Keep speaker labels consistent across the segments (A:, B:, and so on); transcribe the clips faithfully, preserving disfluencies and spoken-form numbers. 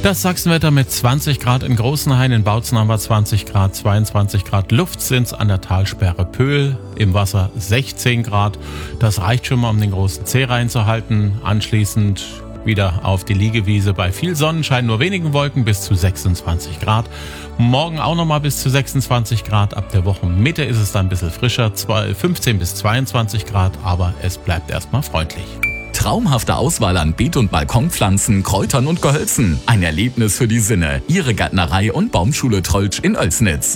A: Das Sachsenwetter mit zwanzig Grad in Großenhain, in Bautzen haben wir zwanzig Grad, zweiundzwanzig Grad Luft sind's an der Talsperre Pöhl, im Wasser sechzehn Grad. Das reicht schon mal, um den großen Zeh reinzuhalten. Anschließend wieder auf die Liegewiese bei viel Sonnenschein, nur wenigen Wolken bis zu sechsundzwanzig Grad. Morgen auch nochmal bis zu sechsundzwanzig Grad. Ab der Wochenmitte ist es dann ein bisschen frischer, fünfzehn bis zweiundzwanzig Grad, aber es bleibt erstmal freundlich.
B: Traumhafte Auswahl an Beet- und Balkonpflanzen, Kräutern und Gehölzen. Ein Erlebnis für die Sinne. Ihre Gärtnerei und Baumschule Trolltsch in Oelsnitz.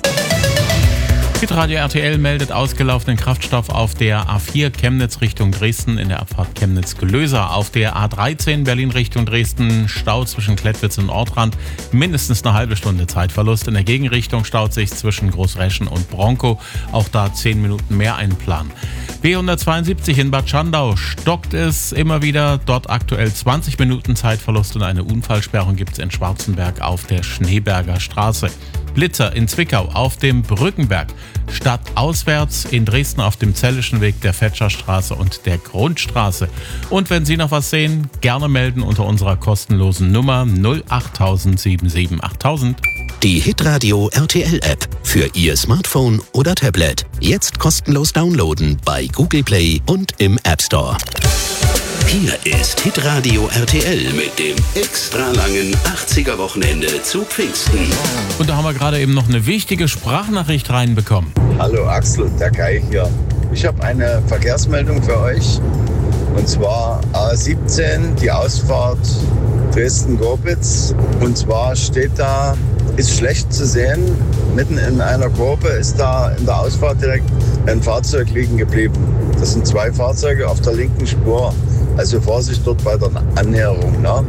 A: Hitradio R T L meldet ausgelaufenen Kraftstoff auf der A vier Chemnitz Richtung Dresden in der Abfahrt Chemnitz-Gelösa. Auf der A dreizehn Berlin Richtung Dresden Stau zwischen Klettwitz und Ortrand. Mindestens eine halbe Stunde Zeitverlust. In der Gegenrichtung staut sich zwischen Großreschen und Bronkow. Auch da zehn Minuten mehr einplanen. B hundertzweiundsiebzig in Bad Schandau stockt es immer wieder. Dort aktuell zwanzig Minuten Zeitverlust und eine Unfallsperrung gibt es in Schwarzenberg auf der Schneeberger Straße. Blitzer in Zwickau auf dem Brückenberg, stadtauswärts in Dresden auf dem Zellischen Weg, der Fetscherstraße und der Grundstraße. Und wenn Sie noch was sehen, gerne melden unter unserer kostenlosen Nummer null acht sieben sieben achttausend.
C: Die Hitradio R T L App für Ihr Smartphone oder Tablet. Jetzt kostenlos downloaden bei Google Play und im App Store. Hier ist Hitradio R T L mit dem extra langen achtziger Wochenende zu Pfingsten.
A: Und da haben wir gerade eben noch eine wichtige Sprachnachricht reinbekommen.
D: Hallo Axel, der Kai hier. Ich habe eine Verkehrsmeldung für euch. Und zwar A siebzehn, die Ausfahrt Dresden-Gorbitz. Und zwar steht da, ist schlecht zu sehen, mitten in einer Kurve ist da in der Ausfahrt direkt ein Fahrzeug liegen geblieben. Das sind zwei Fahrzeuge auf der linken Spur. Also Vorsicht dort bei der Annäherung. Ne?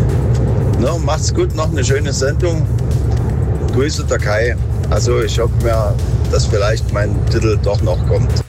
D: Ne, macht's gut, noch eine schöne Sendung. Grüße der Kai. Also ich hoffe mir, dass vielleicht mein Titel doch noch kommt.